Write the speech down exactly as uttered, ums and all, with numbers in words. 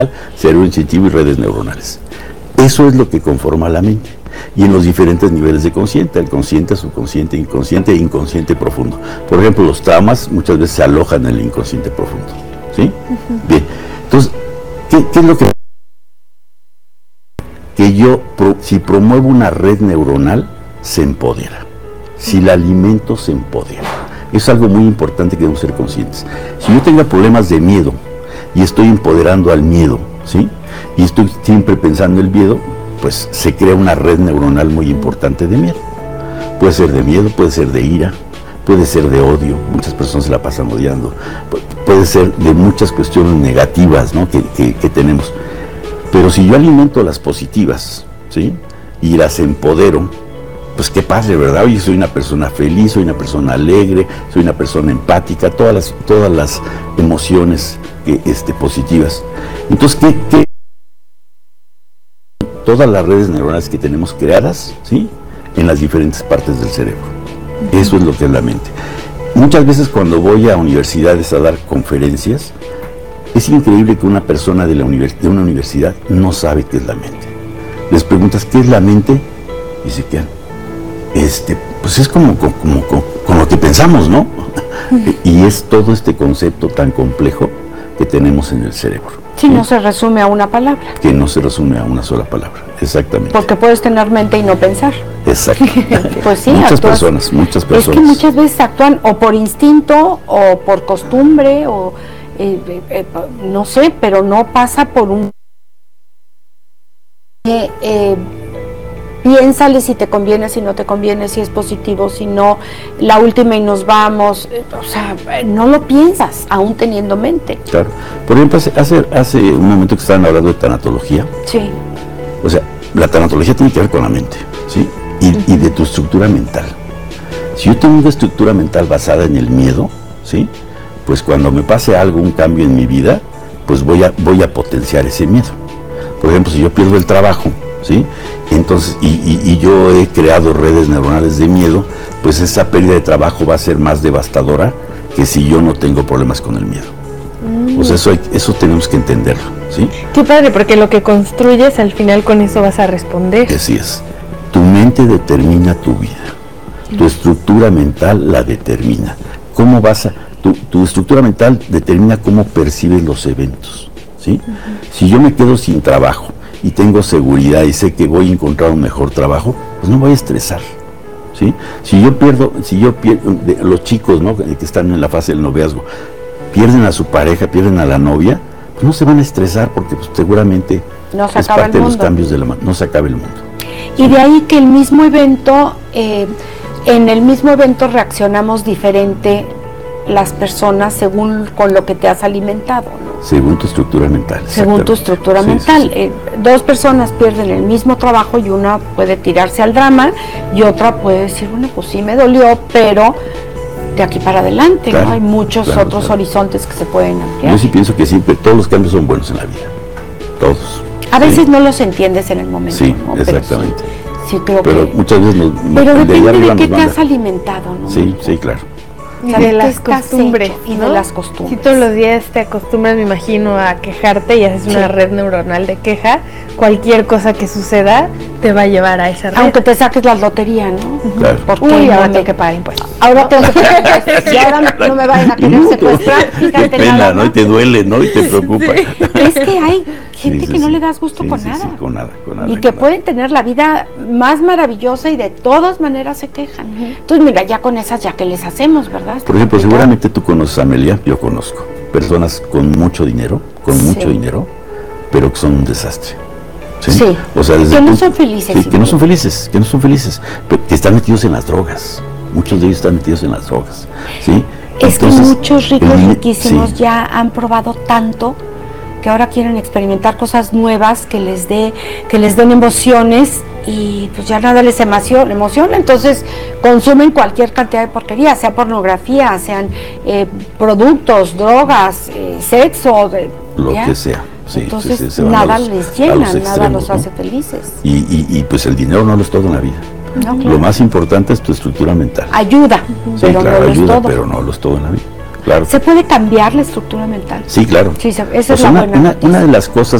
cerebro instintivo y redes neuronales. Eso es lo que conforma la mente. Y en los diferentes niveles de consciente, el consciente, subconsciente, inconsciente e inconsciente profundo. Por ejemplo, los traumas muchas veces se alojan en el inconsciente profundo. ¿Sí? Uh-huh. Bien. Entonces, ¿qué, qué es lo que... que yo, pro, si promuevo una red neuronal, se empodera. Si la alimento, se empodera. Es algo muy importante que debemos ser conscientes. Si yo tengo problemas de miedo y estoy empoderando al miedo, ¿sí? Y estoy siempre pensando en el miedo, pues se crea una red neuronal muy importante de miedo. Puede ser de miedo, puede ser de ira, puede ser de odio, muchas personas se la pasan odiando, puede ser de muchas cuestiones negativas, ¿no? que, que, que tenemos. Pero si yo alimento las positivas, ¿sí? Y las empodero, pues qué padre, ¿verdad? Oye, soy una persona feliz, soy una persona alegre, soy una persona empática, todas las, todas las emociones que, este, positivas. Entonces, ¿qué, qué? Todas las redes neuronales que tenemos creadas, ¿sí? En las diferentes partes del cerebro. Eso es lo que es la mente. Muchas veces cuando voy a universidades a dar conferencias, es increíble que una persona de, la univers- de una universidad no sabe qué es la mente. Les preguntas, ¿qué es la mente? Y se quedan. Este, pues es como, como, como, como con lo que pensamos, ¿no? Y es todo este concepto tan complejo que tenemos en el cerebro. Si ¿sí? No se resume a una palabra. Que no se resume a una sola palabra, exactamente. Porque puedes tener mente y no pensar. Exacto. Pues sí, muchas actúas, personas, muchas personas. Es que muchas veces actúan o por instinto o por costumbre o eh, eh, eh, no sé, pero no pasa por un... Eh, eh, piénsale si te conviene, si no te conviene, si es positivo, si no, la última y nos vamos, o sea, no lo piensas, aún teniendo mente. Claro. Por ejemplo, hace, hace, hace un momento que estaban hablando de tanatología. Sí. O sea, la tanatología tiene que ver con la mente, ¿sí? Y, uh-huh. y de tu estructura mental. Si yo tengo una estructura mental basada en el miedo, ¿sí? Pues cuando me pase algo, un cambio en mi vida, pues voy a, voy a potenciar ese miedo. Por ejemplo, si yo pierdo el trabajo, ¿sí? Entonces, y, y, y yo he creado redes neuronales de miedo, pues esa pérdida de trabajo va a ser más devastadora que si yo no tengo problemas con el miedo. Mm. O sea, eso, hay, eso tenemos que entenderlo, ¿sí? Qué padre, porque lo que construyes, al final con eso vas a responder. Así es. Tu mente determina tu vida. Tu estructura mental la determina. ¿Cómo vas a...? Tu, tu estructura mental determina cómo percibes los eventos, ¿sí? Uh-huh. Si yo me quedo sin trabajo y tengo seguridad y sé que voy a encontrar un mejor trabajo, pues no voy a estresar, ¿sí? Si yo pierdo, si yo pierdo, de, los chicos, ¿no? que están en la fase del noviazgo, pierden a su pareja, pierden a la novia, pues no se van a estresar porque pues, seguramente no se es acaba parte el de los mundo. cambios de la mano, no se acaba el mundo. Y de ahí que el mismo evento, eh, en el mismo evento reaccionamos diferente las personas según con lo que te has alimentado, ¿no? Según tu estructura mental. Según tu estructura sí, mental. Sí, sí. Eh, dos personas pierden el mismo trabajo y una puede tirarse al drama y otra puede decir, bueno, pues sí me dolió, pero de aquí para adelante, claro, ¿no? Hay muchos claro, otros claro. horizontes que se pueden ampliar. Yo sí pienso que siempre todos los cambios son buenos en la vida. Todos. A veces sí. no los entiendes en el momento. Sí, ¿no? exactamente. Pero sí, sí creo pero que... muchas veces nos, Pero de depende de, de qué te manda. has alimentado, ¿no? Sí, sí, claro. Y de las costumbres, y ¿no? de las costumbres. Si todos los días te acostumbras, me imagino, a quejarte y haces una sí. red neuronal de queja, cualquier cosa que suceda te va a llevar a esa red. Aunque te saques la lotería, ¿no? Claro. Porque Uy, no ahora me... tengo que pagar impuestos. Ahora tengo que pagar impuestos. Y ahora no me vayan a querer secuestrar. Qué pena, ¿no? Y te duele, ¿no? Y te preocupa. Sí. Es que hay gente sí, sí, que no sí. le das gusto sí, con, sí, nada. Sí, con nada. Con nada. Y que pueden tener la vida más maravillosa y de todas maneras se quejan. Uh-huh. Entonces, mira, ya con esas, ya que les hacemos, ¿verdad? Por ejemplo, seguramente tú conoces a Amelia, yo conozco. Personas con mucho dinero, con sí. mucho dinero, pero que son un desastre. Sí. sí. O sea, desde que no tú, son felices. Sí, que no son felices, que no son felices, pero que están metidos en las drogas. Muchos de ellos están metidos en las drogas. ¿Sí? Es Entonces, que muchos ricos, el, riquísimos, sí. ya han probado tanto que ahora quieren experimentar cosas nuevas que les dé, que les den emociones y pues ya nada les emociona, emociona, entonces consumen cualquier cantidad de porquería, sea pornografía, sean eh, productos, drogas, eh, sexo, de, lo ¿ya? que sea. Sí, entonces sí, sí, nada los, les llena, los extremos, nada los ¿no? hace felices. Y, y, y pues el dinero no lo es todo en la vida. No, claro. Lo más importante es tu estructura mental. Ayuda, sí, pero claro, no lo ayuda, es todo. pero no lo es todo en la vida. claro. ¿Se puede cambiar la estructura mental? Sí, claro. Sí, esa o es sea, la una, buena una, noticia. una de las cosas